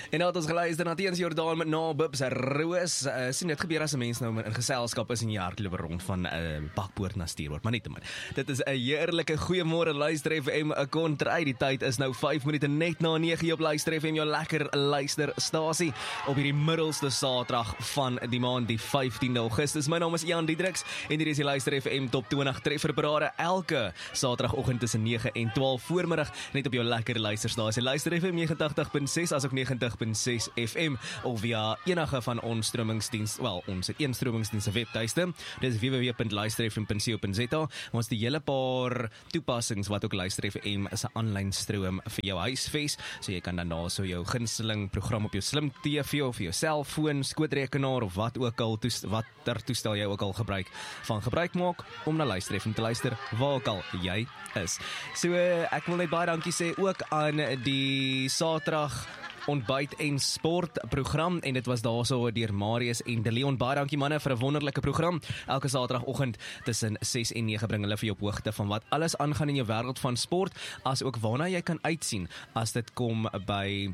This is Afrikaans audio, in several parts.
En nou het ons geluister na Teens Jordaan met Na Bubs Roos. Sien dit gebeur as 'n mens nou in geselskap is en jy hardloop rond van Bakpoort na Stuurwoord, maar nietemin. Dit is 'n heerlike goeiemôre Luister FM, 'n kontry. Die tyd is nou 5 minute net na 9 op Luister FM, jou lekker luisterstasie op hierdie middelste Saterdag van die maand, die 15de Augustus. My naam is Jan Diedriks en hier is die Luister FM Top 20 trefferparade elke Saterdagoggend tussen 9 en 12 voormiddag net op jou lekker luisterstasie. Luister FM 89.6 asook 90.6 FM of via enige van ons stromingsdiens, ons het een stromingsdienste webtuiste. Dit is www.luisterfm.co.za. Ons die hele paar toepassings wat ook Luister FM is 'n aanlyn stroom vir jou huisves, so jy kan dan daar so jou gunsteling program op jou slim TV of jou selfoon, skootrekenaar of wat ook al watter toestel jy ook al gebruik maak om na Luister FM te luister waar ook al jy is. So ek wil net baie dankie sê ook aan die Saterdag ontbyt en sportprogram, en dit was daarso deur Marius en De Leon. Baie dankie manne vir 'n wonderlike program. Elke Saterdagoggend tussen 6 en 9 bring hulle vir jou op hoogte van wat alles aangaan in jou wêreld van sport, as ook waarna jy kan uitsien as dit kom by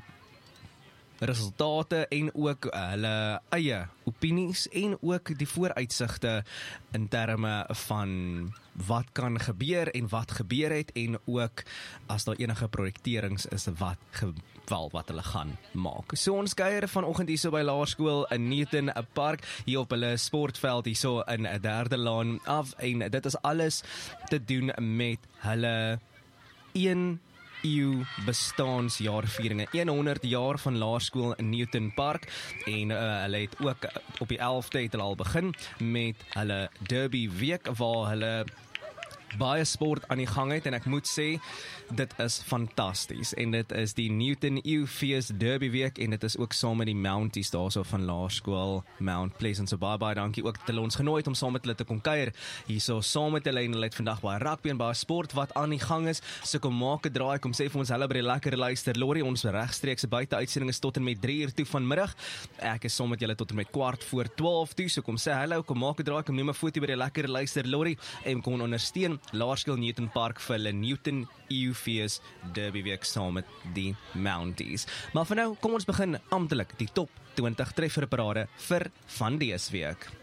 resultate en ook hulle eie opinies en ook die vooruitsigte in terme van wat kan gebeur en wat gebeur het, en ook as daar enige projekterings is wat hulle gaan maak. So ons kuier vanoggend hierso by Laerskool in Newton Park, hier op hulle sportveld hierso in 'n derde laan af, en dit is alles te doen met hulle 1 eeu bestaansjaarvieringe, 100 jaar van Laerskool in Newton Park, en hulle het ook op die 11de het hulle al begin met hulle Derby week, waar hulle baie sport aan die gang het, en ek moet sê, dit is fantasties, en dit is die Newton Eufees Derby week, en dit is ook saam met die Mounties daarso van Laerskool Mount Pleasant. So baie dankie ook dat hulle ons genooi het om saam met hulle te kom kuier hierso saam met hulle, en hulle het vandag baie rugby en baie sport wat aan die gang is. So kom maak 'n draai, kom sê vir ons hulle by die lekker luister Lorrie. Ons regstreekse buite uitsending is tot en met 3 uur toe vanmiddag. Ek is saam met julle tot en met 12:15 toe, so kom sê hallo, kom maak 'n draai, kom neem 'n foto by die lekker luister Lorrie en kom ondersteun Laerskool Newton Park vir hulle Newton Eufees Derby week saam met die Mounties. Maar vir nou, kom ons begin amptelik die top 20 trefferparade vir van dese week.